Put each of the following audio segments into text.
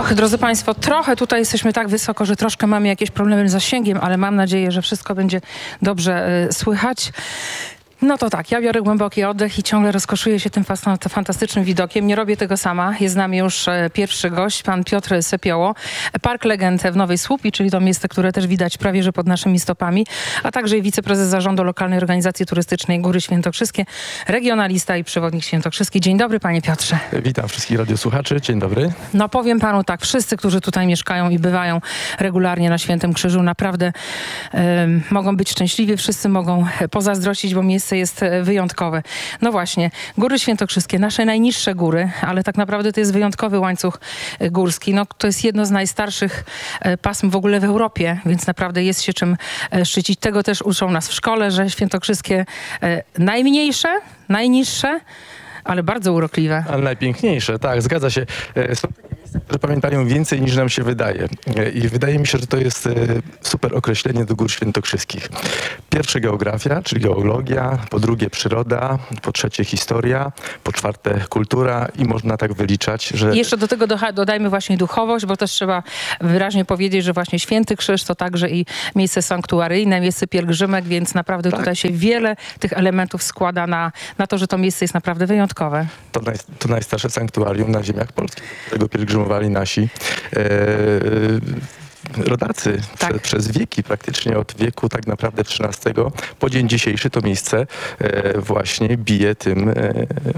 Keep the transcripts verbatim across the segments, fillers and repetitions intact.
Och, drodzy Państwo, trochę tutaj jesteśmy tak wysoko, że troszkę mamy jakieś problemy z zasięgiem, ale mam nadzieję, że wszystko będzie dobrze y, słychać. No to tak, ja biorę głęboki oddech i ciągle rozkoszuję się tym fas- fantastycznym widokiem. Nie robię tego sama. Jest z nami już e, pierwszy gość, pan Piotr Sepioło. Park Legend w Nowej Słupii, czyli to miejsce, które też widać prawie że pod naszymi stopami, a także i wiceprezes zarządu Lokalnej Organizacji Turystycznej Góry Świętokrzyskie, regionalista i przewodnik świętokrzyski. Dzień dobry, panie Piotrze. Witam wszystkich radiosłuchaczy. Dzień dobry. No powiem panu tak, wszyscy, którzy tutaj mieszkają i bywają regularnie na Świętym Krzyżu, naprawdę e, mogą być szczęśliwi, wszyscy mogą pozazdrościć, bo miejsce jest wyjątkowe. No właśnie, Góry Świętokrzyskie, nasze najniższe góry, ale tak naprawdę to jest wyjątkowy łańcuch górski. No, to jest jedno z najstarszych pasm w ogóle w Europie, więc naprawdę jest się czym szczycić. Tego też uczą nas w szkole, że świętokrzyskie najmniejsze, najniższe, ale bardzo urokliwe. Ale najpiękniejsze, tak, zgadza się. Są takie miejsca, które pamiętają więcej niż nam się wydaje. I wydaje mi się, że to jest super określenie do Gór Świętokrzyskich. Pierwsze geografia, czyli geologia, po drugie przyroda, po trzecie historia, po czwarte kultura i można tak wyliczać, że... I jeszcze do tego docha- dodajmy właśnie duchowość, bo też trzeba wyraźnie powiedzieć, że właśnie Święty Krzyż to także i miejsce sanktuaryjne, miejsce pielgrzymek, więc naprawdę Tak. tutaj się wiele tych elementów składa na, na to, że to miejsce jest naprawdę wyjątkowe. To, naj, to najstarsze sanktuarium na ziemiach polskich, do którego pielgrzymowali nasi e, rodacy Tak. Prze, przez wieki, praktycznie od wieku tak naprawdę trzynastego po dzień dzisiejszy to miejsce e, właśnie bije tym, e,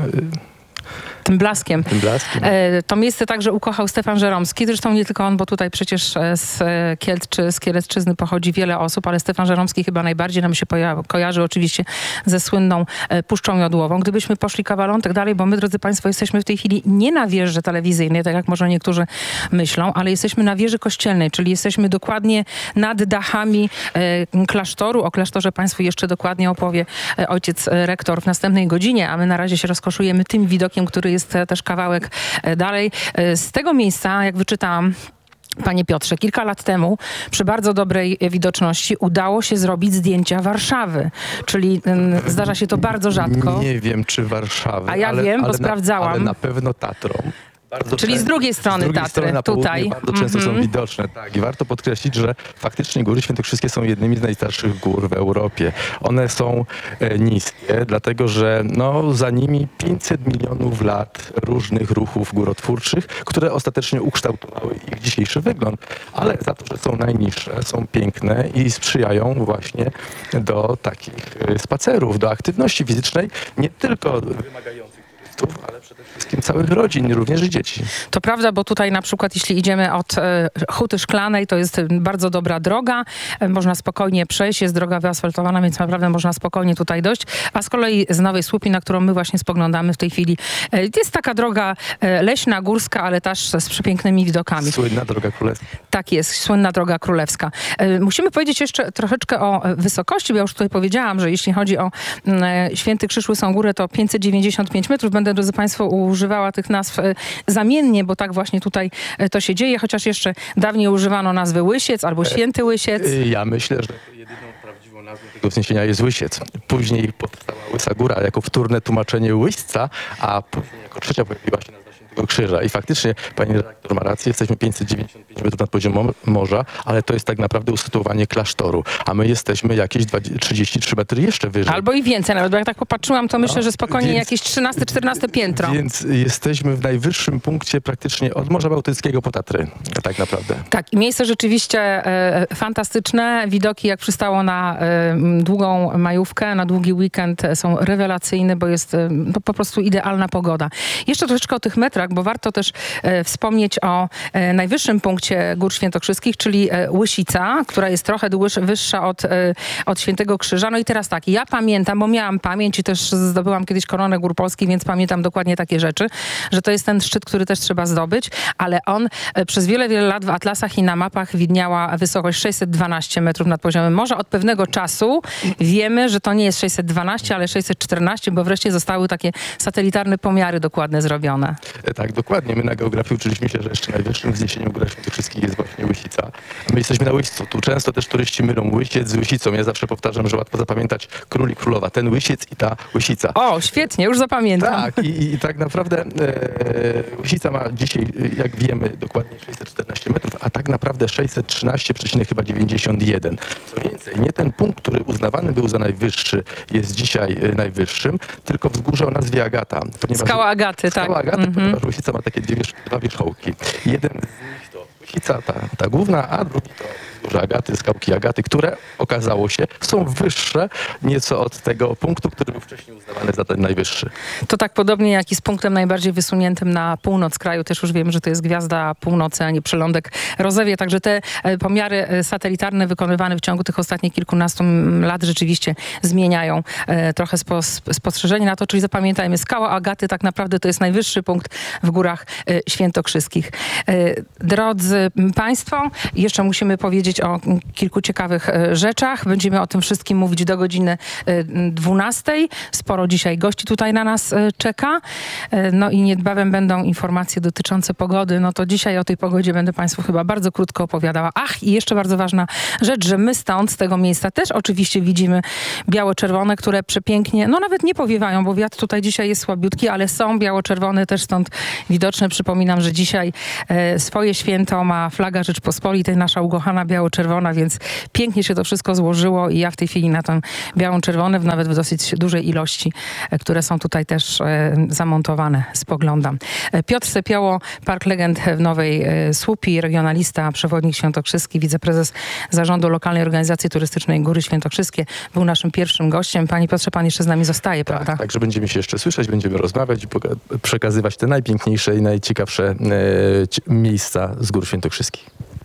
Tym blaskiem. tym blaskiem. E, to miejsce także ukochał Stefan Żeromski. Zresztą nie tylko on, bo tutaj przecież e, z e, Kielc czy z Kielecczyzny pochodzi wiele osób, ale Stefan Żeromski chyba najbardziej nam się poja- kojarzy oczywiście ze słynną e, Puszczą Jodłową. Gdybyśmy poszli kawalątek dalej, bo my, drodzy Państwo, jesteśmy w tej chwili nie na wieży telewizyjnej, tak jak może niektórzy myślą, ale jesteśmy na wieży kościelnej, czyli jesteśmy dokładnie nad dachami e, klasztoru. O klasztorze Państwu jeszcze dokładnie opowie e, ojciec e, rektor w następnej godzinie, a my na razie się rozkoszujemy tym widokiem, który jest też kawałek dalej. Z tego miejsca, jak wyczytałam, panie Piotrze, kilka lat temu przy bardzo dobrej widoczności udało się zrobić zdjęcia Warszawy, czyli um, zdarza się to bardzo rzadko. Nie wiem, czy Warszawy, A ja ale, wiem, bo ale sprawdzałam. Na, ale na pewno Tatrą. Bardzo Czyli z drugiej strony z drugiej Tatry, strony na tutaj. południe bardzo często Mhm. są widoczne. Tak. I warto podkreślić, że faktycznie Góry Świętokrzyskie są jednymi z najstarszych gór w Europie. One są e, niskie, dlatego że no, za nimi pięćset milionów lat różnych ruchów górotwórczych, które ostatecznie ukształtowały ich dzisiejszy wygląd. Ale za to, że są najniższe, są piękne i sprzyjają właśnie do takich e, spacerów, do aktywności fizycznej, nie tylko wymagających turystów, ale przede wszystkim całych rodzin, również i dzieci. To prawda, bo tutaj na przykład jeśli idziemy od e, Huty Szklanej, to jest bardzo dobra droga, e, można spokojnie przejść, jest droga wyasfaltowana, więc naprawdę można spokojnie tutaj dojść, a z kolei z Nowej Słupii, na którą my właśnie spoglądamy w tej chwili, e, jest taka droga e, leśna, górska, ale też z przepięknymi widokami. Słynna Droga Królewska. Tak jest, słynna Droga Królewska. E, musimy powiedzieć jeszcze troszeczkę o e, wysokości, bo ja już tutaj powiedziałam, że jeśli chodzi o e, Święty Krzyż Łysą Górę, to pięćset dziewięćdziesiąt pięć metrów. Będę, drodzy Państwo, używała tych nazw e, zamiennie, bo tak właśnie tutaj e, to się dzieje, chociaż jeszcze dawniej używano nazwy Łysiec albo Święty Łysiec. Ja myślę, że jedyną prawdziwą nazwą tego wzniesienia jest Łysiec. Później powstała Łysa Góra jako wtórne tłumaczenie Łyśca, a później jako trzecia pojawiła się nazwa Świętego Krzyża. I faktycznie pani redaktor ma rację, jesteśmy pięćset dziewięćdziesiąt pięć metrów nad poziomem morza, ale to jest tak naprawdę usytuowanie klasztoru, a my jesteśmy jakieś trzydzieści trzy metry jeszcze wyżej. Albo i więcej nawet, bo jak tak popatrzyłam, to myślę, No, że spokojnie więc- jakieś trzynaste czternaste piętro. Więc jesteśmy w najwyższym punkcie praktycznie od Morza Bałtyckiego po Tatry, tak naprawdę. Tak, i miejsce rzeczywiście e, fantastyczne. Widoki, jak przystało na e, długą majówkę, na długi weekend, e, są rewelacyjne, bo jest e, no, po prostu idealna pogoda. Jeszcze troszeczkę o tych metrach, bo warto też e, wspomnieć o e, najwyższym punkcie Gór Świętokrzyskich, czyli e, Łysica, która jest trochę dłuż, wyższa od, e, od Świętego Krzyża. No i teraz tak, ja pamiętam, bo miałam pamięć i też zdobyłam kiedyś koronę Gór Polskich, więc pamiętam dokładnie takie rzeczy, że to jest ten szczyt, który też trzeba zdobyć, ale on e, przez wiele, wiele lat w atlasach i na mapach widniała wysokość sześćset dwanaście metrów nad poziomem morza. Od pewnego czasu wiemy, że to nie jest sześćset dwanaście, ale sześćset czternaście, bo wreszcie zostały takie satelitarne pomiary dokładne zrobione. E, Tak, dokładnie. My na geografii uczyliśmy się, że jeszcze najwyższym wzniesieniem Gór Świętokrzyskich jest właśnie Łysica. My jesteśmy na Łyścu. Tu często też turyści mylą Łysiec z Łysicą. Ja zawsze powtarzam, że łatwo zapamiętać król i królowa. Ten Łysiec i ta Łysica. O, świetnie, już zapamiętam. Tak, i, i tak naprawdę e, Łysica ma dzisiaj, jak wiemy, dokładnie sześćset czternaście metrów, a tak naprawdę sześćset trzynaście przecinek dziewięćdziesiąt jeden. Co więcej, nie ten punkt, który uznawany był za najwyższy, jest dzisiaj e, najwyższym, tylko wzgórze o nazwie Agata. Ponieważ, Skała Agaty, tak. Skała Agaty, Mhm. ponieważ Łysica ma takie dwie, wierzch- dwa wierzchołki. Jeden z nich to Łysica, ta, ta główna, a drugi to wzgórze Agaty, skałki Agaty, które okazało się są wyższe nieco od tego punktu, który był wcześniej uznawany za ten najwyższy. To tak podobnie jak i z punktem najbardziej wysuniętym na północ kraju. Też już wiemy, że to jest gwiazda północy, a nie przylądek Rozewie. Także te e, pomiary e, satelitarne wykonywane w ciągu tych ostatnich kilkunastu mm, lat rzeczywiście zmieniają e, trochę spo, sp- spostrzeżenie na to. Czyli zapamiętajmy, skała Agaty tak naprawdę to jest najwyższy punkt w Górach e, Świętokrzyskich. E, drodzy Państwo, jeszcze musimy powiedzieć o mm, kilku ciekawych e, rzeczach. Będziemy o tym wszystkim mówić do godziny e, dwunastej. Sporo dzisiaj gości tutaj na nas e, czeka. E, No i niedbawem będą informacje dotyczące pogody. No to dzisiaj o tej pogodzie będę Państwu chyba bardzo krótko opowiadała. Ach, i jeszcze bardzo ważna rzecz, że my stąd, z tego miejsca też oczywiście widzimy biało-czerwone, które przepięknie, no nawet nie powiewają, bo wiatr tutaj dzisiaj jest słabiutki, ale są biało-czerwone też stąd widoczne. Przypominam, że dzisiaj e, swoje święto ma flaga Rzeczpospolitej, nasza ukochana biało-czerwona, więc pięknie się to wszystko złożyło i ja w tej chwili na tą białą-czerwonę, w nawet w dosyć dużej ilości, e, które są tutaj też e, zamontowane, spoglądam. E, Piotr Sepioło, Park Legend w Nowej e, Słupii, regionalista, przewodnik świętokrzyski, wiceprezes zarządu Lokalnej Organizacji Turystycznej Góry Świętokrzyskie, był naszym pierwszym gościem. Panie Piotrze, pan jeszcze z nami zostaje, Tak, prawda? także będziemy się jeszcze słyszeć, będziemy rozmawiać i poga- przekazywać te najpiękniejsze i najciekawsze e, ci- miejsca z Gór Świętokrzyskich.